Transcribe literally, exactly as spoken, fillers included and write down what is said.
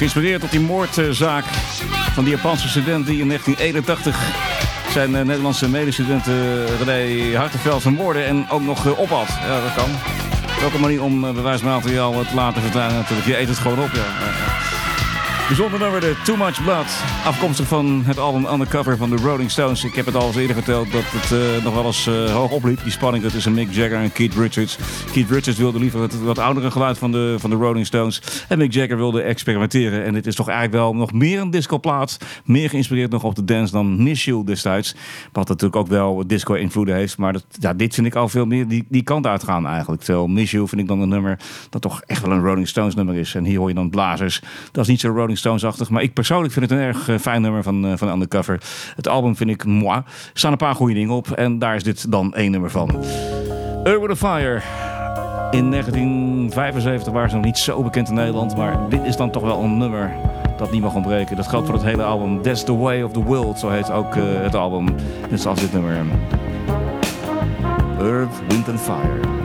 Geïnspireerd op die moordzaak van die Japanse student die in negentien eenentachtig zijn uh, Nederlandse medestudent uh, René Hartenveld vermoordde en ook nog uh, ophad. Ja, dat kan. Welke manier om uh, bewijsmateriaal te laten vertuigen natuurlijk. Je eet het gewoon op, ja. Bijzonder nummer, de Too Much Blood. Afkomstig van het album Undercover van de Rolling Stones. Ik heb het al eens eerder verteld dat het uh, nog wel eens uh, hoog opliep. Die spanning tussen Mick Jagger en Keith Richards. Keith Richards wilde liever het wat oudere geluid van de, van de Rolling Stones. En Mick Jagger wilde experimenteren. En dit is toch eigenlijk wel nog meer een discoplaat. Meer geïnspireerd nog op de dance dan Miss You destijds. Wat natuurlijk ook wel disco-invloeden heeft. Maar dat, ja, dit vind ik al veel meer die, die kant uitgaan eigenlijk. Terwijl Miss You vind ik dan een nummer dat toch echt wel een Rolling Stones nummer is. En hier hoor je dan blazers. Dat is niet zo Rolling Stones-achtig. Maar ik persoonlijk vind het een erg uh, fijn nummer van, uh, van Undercover. Het album vind ik moi. Er staan een paar goede dingen op. En daar is dit dan één nummer van. Earth, Wind and Fire. In negentien vijfenzeventig waren ze nog niet zo bekend in Nederland. Maar dit is dan toch wel een nummer dat niet mag ontbreken. Dat geldt voor het hele album. That's the Way of the World. Zo heet ook uh, het album. Net zoals dit nummer. Earth, Wind and Fire.